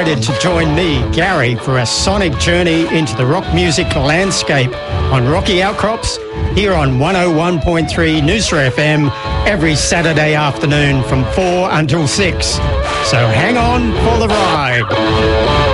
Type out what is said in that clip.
excited to join me, Gary, for a sonic journey into the rock music landscape on Rocky Outcrops here on 101.3 Noosa FM every Saturday afternoon from 4 until 6. So hang on for the ride.